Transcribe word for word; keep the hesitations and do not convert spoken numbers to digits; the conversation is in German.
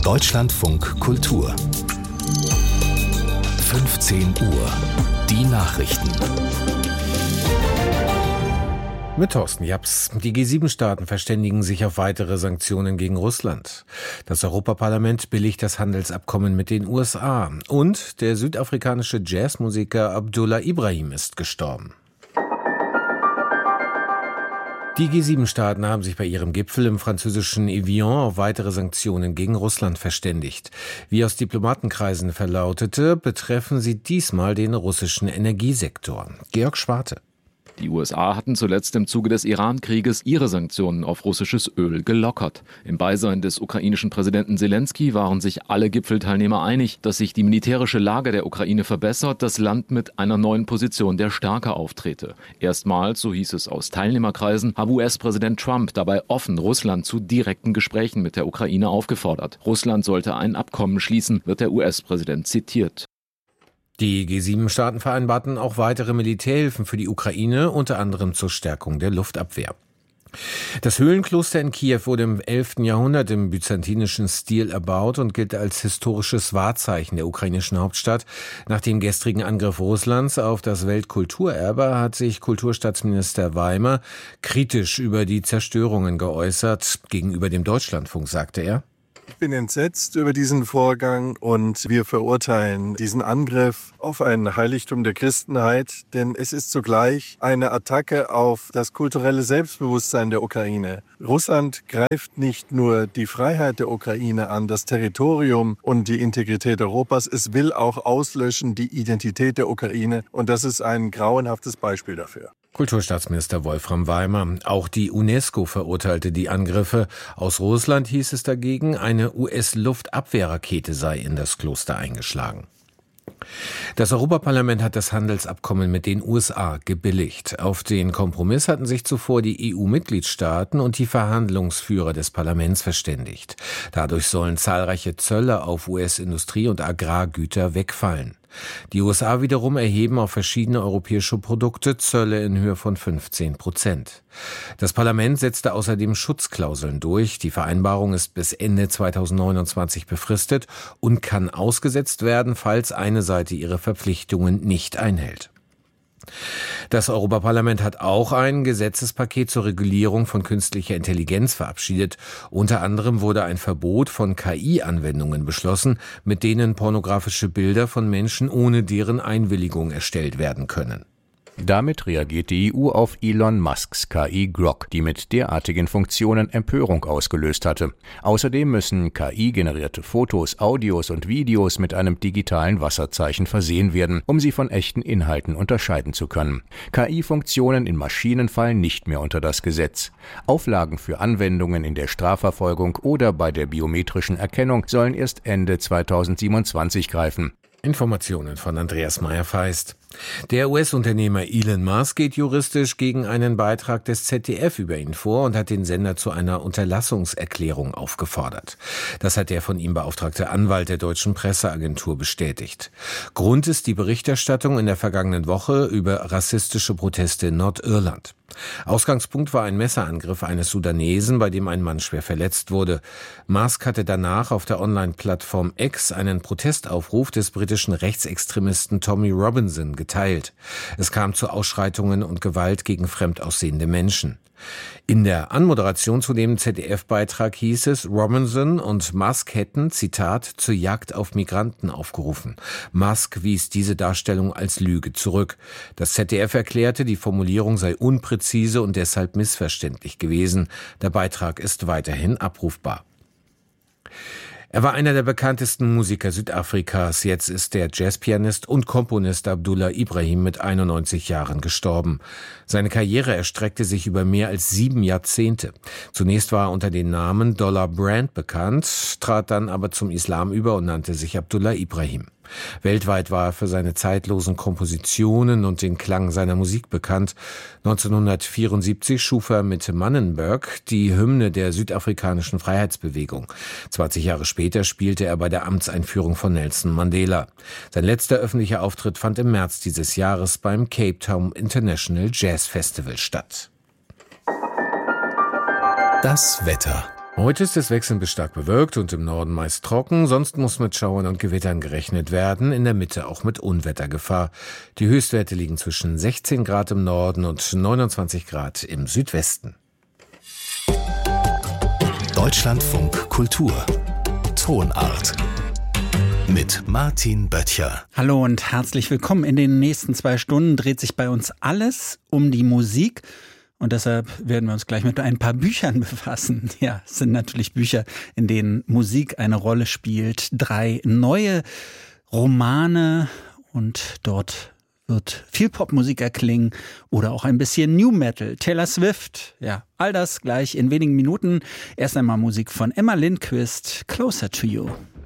Deutschlandfunk Kultur. fünfzehn Uhr. Die Nachrichten. Mit Thorsten Japs. Die G sieben Staaten verständigen sich auf weitere Sanktionen gegen Russland. Das Europaparlament billigt das Handelsabkommen mit den U S A. Und der südafrikanische Jazzmusiker Abdullah Ibrahim ist gestorben. Die G sieben Staaten haben sich bei ihrem Gipfel im französischen Evian auf weitere Sanktionen gegen Russland verständigt. Wie aus Diplomatenkreisen verlautete, betreffen sie diesmal den russischen Energiesektor. Georg Schwarte. Die U S A hatten zuletzt im Zuge des Iran-Krieges ihre Sanktionen auf russisches Öl gelockert. Im Beisein des ukrainischen Präsidenten Selenskyj waren sich alle Gipfelteilnehmer einig, dass sich die militärische Lage der Ukraine verbessert, das Land mit einer neuen Position der Stärke auftrete. Erstmals, so hieß es aus Teilnehmerkreisen, habe U S-Präsident Trump dabei offen Russland zu direkten Gesprächen mit der Ukraine aufgefordert. Russland sollte ein Abkommen schließen, wird der U S-Präsident zitiert. Die G sieben Staaten vereinbarten auch weitere Militärhilfen für die Ukraine, unter anderem zur Stärkung der Luftabwehr. Das Höhlenkloster in Kiew wurde im elften Jahrhundert im byzantinischen Stil erbaut und gilt als historisches Wahrzeichen der ukrainischen Hauptstadt. Nach dem gestrigen Angriff Russlands auf das Weltkulturerbe hat sich Kulturstaatsminister Weimer kritisch über die Zerstörungen geäußert. Gegenüber dem Deutschlandfunk sagte er: Ich bin entsetzt über diesen Vorgang und wir verurteilen diesen Angriff auf ein Heiligtum der Christenheit, denn es ist zugleich eine Attacke auf das kulturelle Selbstbewusstsein der Ukraine. Russland greift nicht nur die Freiheit der Ukraine an, das Territorium und die Integrität Europas, es will auch auslöschen die Identität der Ukraine und das ist ein grauenhaftes Beispiel dafür. Kulturstaatsminister Wolfram Weimer. Auch die UNESCO verurteilte die Angriffe. Aus Russland hieß es dagegen, eine U S-Luftabwehrrakete sei in das Kloster eingeschlagen. Das Europaparlament hat das Handelsabkommen mit den U S A gebilligt. Auf den Kompromiss hatten sich zuvor die E U-Mitgliedstaaten und die Verhandlungsführer des Parlaments verständigt. Dadurch sollen zahlreiche Zölle auf U S-Industrie- und Agrargüter wegfallen. Die U S A wiederum erheben auf verschiedene europäische Produkte Zölle in Höhe von fünfzehn Prozent. Das Parlament setzte außerdem Schutzklauseln durch. Die Vereinbarung ist bis Ende zweitausendneunundzwanzig befristet und kann ausgesetzt werden, falls eine Seite ihre Verpflichtungen nicht einhält. Das Europaparlament hat auch ein Gesetzespaket zur Regulierung von künstlicher Intelligenz verabschiedet. Unter anderem wurde ein Verbot von K I-Anwendungen beschlossen, mit denen pornografische Bilder von Menschen ohne deren Einwilligung erstellt werden können. Damit reagiert die E U auf Elon Musks K I Grok, die mit derartigen Funktionen Empörung ausgelöst hatte. Außerdem müssen K I-generierte Fotos, Audios und Videos mit einem digitalen Wasserzeichen versehen werden, um sie von echten Inhalten unterscheiden zu können. K I-Funktionen in Maschinen fallen nicht mehr unter das Gesetz. Auflagen für Anwendungen in der Strafverfolgung oder bei der biometrischen Erkennung sollen erst Ende zweitausendsiebenundzwanzig greifen. Informationen von Andreas Meyer-Feist. Der U S-Unternehmer Elon Musk geht juristisch gegen einen Beitrag des Z D F über ihn vor und hat den Sender zu einer Unterlassungserklärung aufgefordert. Das hat der von ihm beauftragte Anwalt der deutschen Presseagentur bestätigt. Grund ist die Berichterstattung in der vergangenen Woche über rassistische Proteste in Nordirland. Ausgangspunkt war ein Messerangriff eines Sudanesen, bei dem ein Mann schwer verletzt wurde. Musk hatte danach auf der Online-Plattform X einen Protestaufruf des britischen Rechtsextremisten Tommy Robinson geteilt. Es kam zu Ausschreitungen und Gewalt gegen fremd aussehende Menschen. In der Anmoderation zu dem Z D F-Beitrag hieß es, Robinson und Musk hätten, Zitat, zur Jagd auf Migranten aufgerufen. Musk wies diese Darstellung als Lüge zurück. Das Z D F erklärte, die Formulierung sei unpräzise und deshalb missverständlich gewesen. Der Beitrag ist weiterhin abrufbar. Er war einer der bekanntesten Musiker Südafrikas. Jetzt ist der Jazzpianist und Komponist Abdullah Ibrahim mit einundneunzig Jahren gestorben. Seine Karriere erstreckte sich über mehr als sieben Jahrzehnte. Zunächst war er unter dem Namen Dollar Brand bekannt, trat dann aber zum Islam über und nannte sich Abdullah Ibrahim. Weltweit war er für seine zeitlosen Kompositionen und den Klang seiner Musik bekannt. neunzehnhundertvierundsiebzig schuf er mit Mannenberg die Hymne der südafrikanischen Freiheitsbewegung. zwanzig Jahre später spielte er bei der Amtseinführung von Nelson Mandela. Sein letzter öffentlicher Auftritt fand im März dieses Jahres beim Cape Town International Jazz Festival statt. Das Wetter. Heute ist es wechselnd bis stark bewölkt und im Norden meist trocken, sonst muss mit Schauern und Gewittern gerechnet werden, in der Mitte auch mit Unwettergefahr. Die Höchstwerte liegen zwischen sechzehn Grad im Norden und neunundzwanzig Grad im Südwesten. Deutschlandfunk Kultur Tonart mit Martin Böttcher. Hallo und herzlich willkommen. In den nächsten zwei Stunden dreht sich bei uns alles um die Musik. Und deshalb werden wir uns gleich mit ein paar Büchern befassen. Ja, es sind natürlich Bücher, in denen Musik eine Rolle spielt. Drei neue Romane und dort wird viel Popmusik erklingen oder auch ein bisschen New Metal. Taylor Swift, ja, all das gleich in wenigen Minuten. Erst einmal Musik von Emma Lindquist, Closer to You.